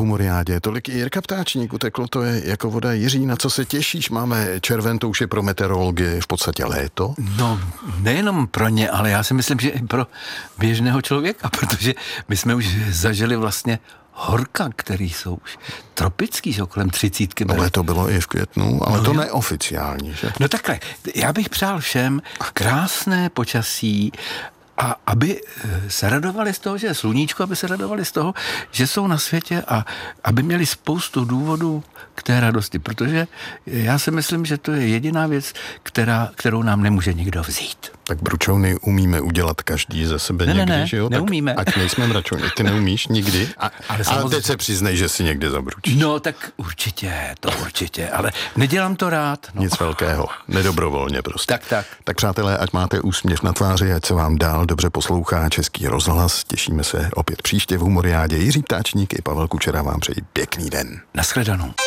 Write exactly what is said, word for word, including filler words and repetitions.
Humoriádě. Tolik i Jirka Ptáčník, uteklo to je jako voda. Jiří, na co se těšíš? Máme červen, to už je pro meteorology v podstatě léto. No, nejenom pro ně, ale já si myslím, že i pro běžného člověka, protože my jsme už zažili vlastně horka, který jsou už tropický, jsou kolem třicítky. Ale to bylo i v květnu, ale no, to jo. Neoficiální, že? No takhle, já bych přál všem krásné počasí, a aby se radovali z toho, že je sluníčko, aby se radovali z toho, že jsou na světě a aby měli spoustu důvodů k té radosti, protože já si myslím, že to je jediná věc, která, kterou nám nemůže nikdo vzít. Tak bručovny umíme udělat každý ze sebe ne, někdy, ne, ne, že jo? neumíme. Tak ať nejsme mračovny, ty neumíš nikdy. A, ale, ale teď se přiznej, že si někdy zabručíš. No tak určitě, to určitě, ale nedělám to rád. No. Nic velkého, nedobrovolně prostě. Tak, tak. Tak přátelé, ať máte úsměv na tváři, ať se vám dál dobře poslouchá Český rozhlas. Těšíme se opět příště v Humoriádě. Jiří Ptáčník i Pavel Kučera vám přeji pěkný den. Nashledanou.